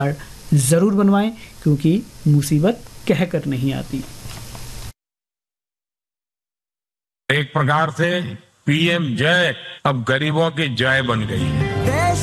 ज़रूर बनवाएं, क्योंकि मुसीबत कह कर नहीं आती। एक प्रकार से पीएम जय अब गरीबों की जय बन गई है।